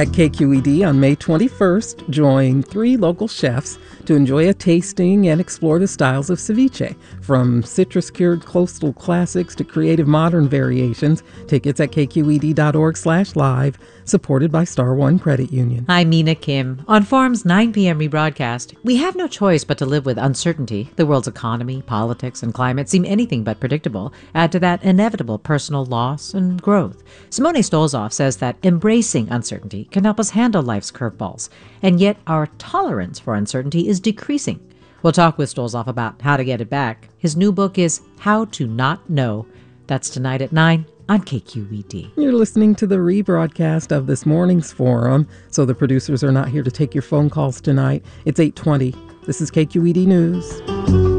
At KQED on May 21st, join 3 local chefs to enjoy a tasting and explore the styles of ceviche, from citrus-cured coastal classics to creative modern variations. Tickets at kqed.org/live, supported by Star One Credit Union. I'm Mina Kim. On Forum's 9 p.m. rebroadcast, we have no choice but to live with uncertainty. The world's economy, politics, and climate seem anything but predictable. Add to that inevitable personal loss and growth. Simone Stolzoff says that embracing uncertainty can help us handle life's curveballs, and yet our tolerance for uncertainty is decreasing. We'll talk with Stolzoff about how to get it back. His new book is How to Not Know. That's tonight at 9 on KQED. You're listening to the rebroadcast of this morning's Forum, so the producers are not here to take your phone calls tonight. It's 8:20. This is KQED News.